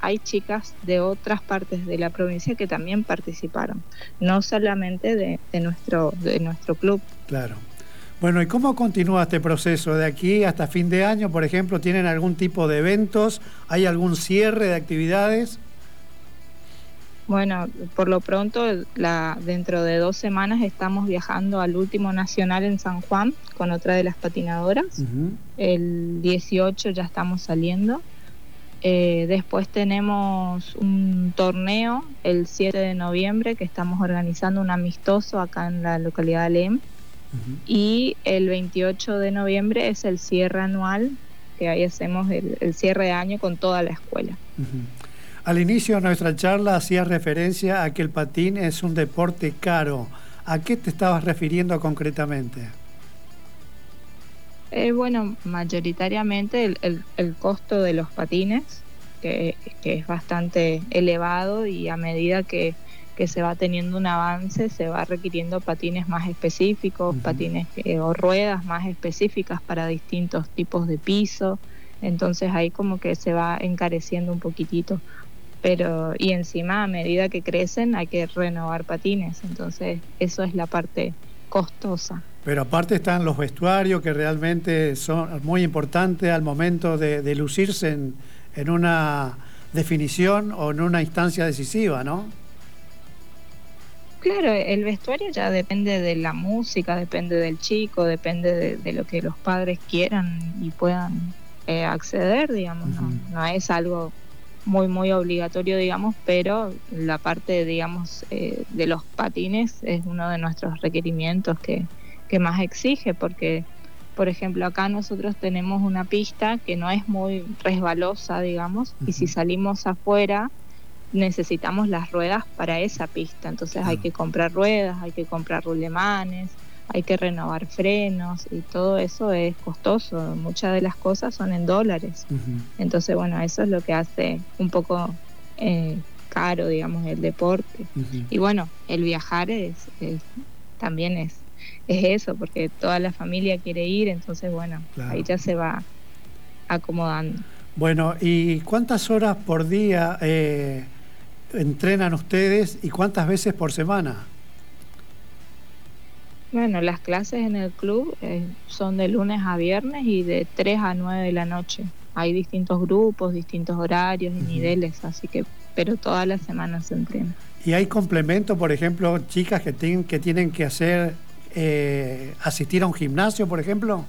hay chicas de otras partes de la provincia que también participaron, no solamente de nuestro club. Claro. Bueno, ¿y cómo continúa este proceso de aquí hasta fin de año, por ejemplo? ¿Tienen algún tipo de eventos? ¿Hay algún cierre de actividades? Bueno, por lo pronto, dentro de 2 semanas estamos viajando al último nacional en San Juan con otra de las patinadoras. El 18 ya estamos saliendo. Después tenemos un torneo el 7 de noviembre que estamos organizando, un amistoso acá en la localidad de Lem. Y el 28 de noviembre es el cierre anual, que ahí hacemos el cierre de año con toda la escuela. Al inicio de nuestra charla hacías referencia a que el patín es un deporte caro. ¿A qué te estabas refiriendo concretamente? Bueno, mayoritariamente el costo de los patines, que es bastante elevado, y a medida que se va teniendo un avance, se va requiriendo patines más específicos, patines o ruedas más específicas para distintos tipos de piso. Entonces ahí como que se va encareciendo un poquitito. Y encima, a medida que crecen, hay que renovar patines. Entonces eso es la parte costosa. Pero aparte están los vestuarios, que realmente son muy importantes al momento de lucirse en una definición o en una instancia decisiva, ¿no? Claro, el vestuario ya depende de la música, depende del chico, depende de lo que los padres quieran y puedan acceder, digamos. No es algo muy obligatorio, digamos, pero la parte, digamos, de los patines es uno de nuestros requerimientos que más exige, porque, por ejemplo, acá nosotros tenemos una pista que no es muy resbalosa, digamos, y si salimos afuera necesitamos las ruedas para esa pista. Entonces hay que comprar ruedas, hay que comprar rulemanes, hay que renovar frenos, y todo eso es costoso. Muchas de las cosas son en dólares. Entonces, bueno, eso es lo que hace un poco caro, digamos, el deporte. Y bueno, el viajar también es eso, porque toda la familia quiere ir. Entonces, bueno, claro, ahí ya se va acomodando. Bueno, ¿y cuántas horas por día entrenan ustedes y cuántas veces por semana? Bueno, las clases en el club son de lunes a viernes y de 3 a 9 de la noche. Hay distintos grupos, distintos horarios y niveles, así que, pero todas las semanas se entrena. ¿Y hay complemento, por ejemplo, chicas que tienen que hacer, asistir a un gimnasio, por ejemplo?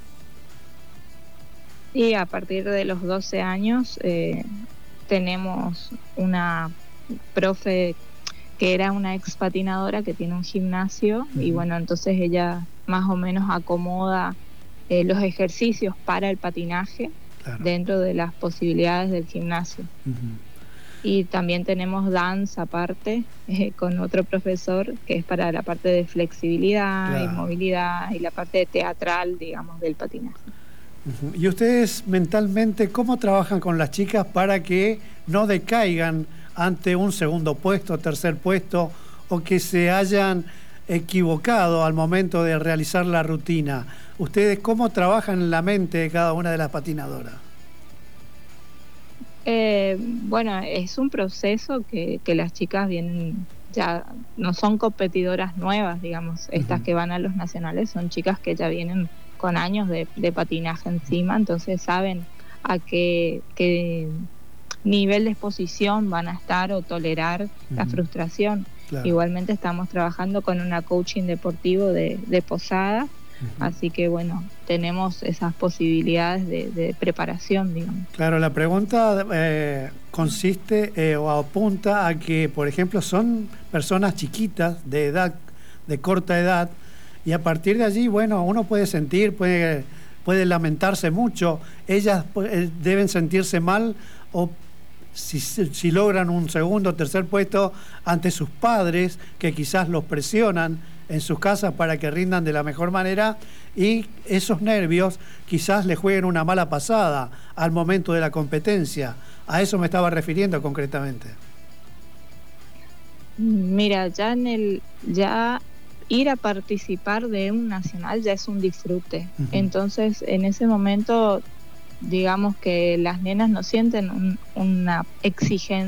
Y a partir de los 12 años tenemos una profe que era una ex patinadora que tiene un gimnasio, y bueno, entonces ella más o menos acomoda los ejercicios para el patinaje, claro, dentro de las posibilidades del gimnasio. Y también tenemos danza aparte, con otro profesor que es para la parte de flexibilidad, claro, y movilidad, y la parte teatral, digamos, del patinaje. ¿Y ustedes mentalmente cómo trabajan con las chicas para que no decaigan ante un segundo puesto, tercer puesto, o que se hayan equivocado al momento de realizar la rutina? ¿Ustedes cómo trabajan en la mente de cada una de las patinadoras? Bueno, es un proceso que las chicas vienen, ya no son competidoras nuevas, digamos. Estas que van a los nacionales son chicas que ya vienen con años de patinaje encima, entonces saben a qué nivel de exposición van a estar o tolerar la frustración. Claro. Igualmente estamos trabajando con una coaching deportivo de Posada, así que bueno, tenemos esas posibilidades de preparación, digamos. Claro, la pregunta consiste o apunta a que, por ejemplo, son personas chiquitas, de edad, de corta edad, y a partir de allí, bueno, uno puede sentir, puede lamentarse mucho. Ellas deben sentirse mal o si logran un segundo o tercer puesto ante sus padres, que quizás los presionan en sus casas para que rindan de la mejor manera, y esos nervios quizás les jueguen una mala pasada al momento de la competencia. A eso me estaba refiriendo concretamente. Mira, ya ir a participar de un nacional ya es un disfrute. Entonces, en ese momento, digamos que las nenas no sienten una exigencia